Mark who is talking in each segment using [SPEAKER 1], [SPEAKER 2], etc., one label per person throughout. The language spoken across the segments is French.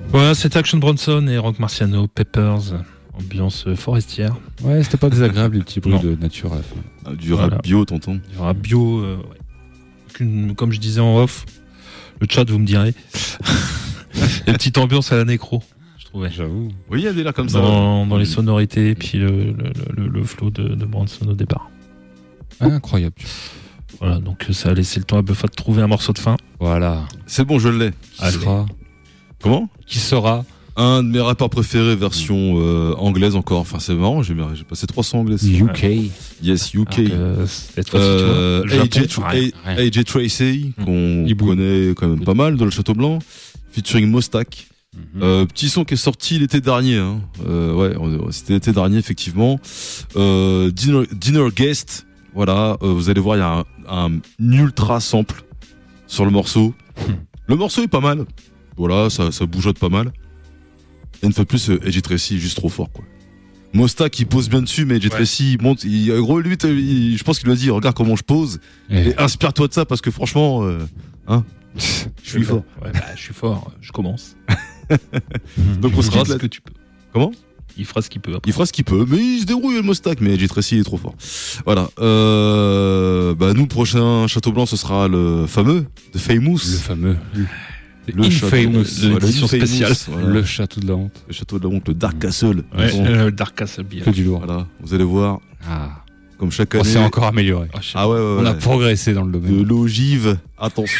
[SPEAKER 1] Voilà, c'était Action Bronson et Rock Marciano, Peppers, ambiance forestière.
[SPEAKER 2] Ouais, c'était pas désagréable les petits bruits de nature à la fin.
[SPEAKER 3] Ah, du rap bio, tonton.
[SPEAKER 1] Du rap bio, ouais. Comme je disais en off, le chat, vous me direz. Une petite ambiance à la nécro, je trouvais.
[SPEAKER 2] J'avoue.
[SPEAKER 3] Oui, il y a des là comme ça.
[SPEAKER 1] Dans les sonorités, puis le flow de Bronson au départ.
[SPEAKER 2] Ah, incroyable.
[SPEAKER 1] Voilà, donc ça a laissé le temps à Buffa de trouver un morceau de fin.
[SPEAKER 2] Voilà.
[SPEAKER 3] C'est bon, je l'ai.
[SPEAKER 2] Qui sera
[SPEAKER 3] Comment?
[SPEAKER 2] Qui sera
[SPEAKER 3] un de mes rappeurs préférés, version anglaise encore. Enfin, c'est marrant, j'ai passé 300 anglais.
[SPEAKER 2] UK.
[SPEAKER 3] Yes, UK.
[SPEAKER 1] Cette fois-ci,
[SPEAKER 3] AJ Tracey, qu'on connaît quand même pas mal dans le Château Blanc, featuring Mostak. Petit son qui est sorti l'été dernier. Hein. Ouais, c'était l'été dernier, effectivement. Dinner Guest. Voilà, vous allez voir, il y a un ultra sample sur le morceau. Le morceau est pas mal. Voilà, ça bougeote pas mal. Et une fois de plus, AJ Tracey est juste trop fort, quoi. Mostak, il pose bien dessus, mais AJ Tracey, il monte. Gros, lui, je pense qu'il lui a dit, regarde comment je pose. Et inspire-toi de ça, parce que franchement, hein, je suis fort.
[SPEAKER 1] Ouais, je suis fort, je commence.
[SPEAKER 3] Donc on se
[SPEAKER 1] fera ce que tu peux.
[SPEAKER 3] Comment?
[SPEAKER 1] Il fera ce qu'il peut. Après.
[SPEAKER 3] Il fera ce qu'il peut, mais il se débrouille le Mostak, mais AJ Tracey est trop fort. Voilà. Nous, prochain Château Blanc, ce sera le fameux, The Famous.
[SPEAKER 2] Le fameux.
[SPEAKER 3] Le
[SPEAKER 2] Infamous.
[SPEAKER 1] L'édition spéciale.
[SPEAKER 3] Voilà.
[SPEAKER 2] Le Château de la Honte.
[SPEAKER 3] Le Château de la Honte, le Dark Castle.
[SPEAKER 1] Ouais, le Dark Castle bien.
[SPEAKER 2] Que du lourd.
[SPEAKER 3] Voilà. Vous allez voir.
[SPEAKER 2] Ah.
[SPEAKER 3] Comme chaque année.
[SPEAKER 2] On s'est encore amélioré.
[SPEAKER 3] Ah ouais.
[SPEAKER 2] On a progressé dans le domaine.
[SPEAKER 3] De l'ogive. Attention.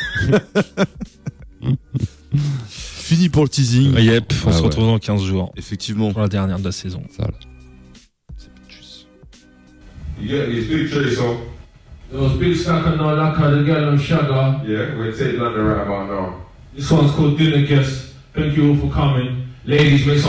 [SPEAKER 3] Fini pour le teasing.
[SPEAKER 1] Yep, on se retrouve dans 15 jours.
[SPEAKER 3] Effectivement.
[SPEAKER 1] Pour la dernière de la saison.
[SPEAKER 2] Ça là.
[SPEAKER 1] C'est juste.
[SPEAKER 4] You get these big trays on.
[SPEAKER 5] Those big stack of no lacquer, the girl on sugar.
[SPEAKER 4] Yeah, we'll take London right about now.
[SPEAKER 5] This one's called Dinner Guest. Thank you all for coming. Ladies, make some